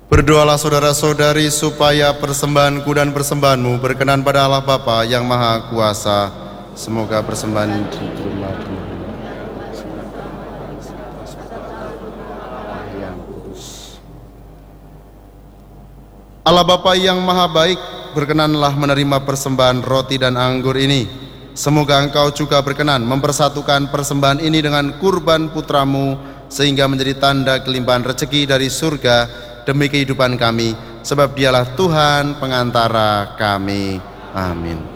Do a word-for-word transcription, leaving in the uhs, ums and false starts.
Berdoalah saudara-saudari supaya persembahanku dan persembahanmu berkenan pada Allah Bapa yang Maha Kuasa. Semoga persembahan ini diterima yang kudus. Allah Bapa yang Maha Baik, berkenanlah menerima persembahan roti dan anggur ini. Semoga Engkau juga berkenan mempersatukan persembahan ini dengan kurban putramu, sehingga menjadi tanda kelimpahan rezeki dari surga demi kehidupan kami, sebab Dialah Tuhan pengantara kami. Amin.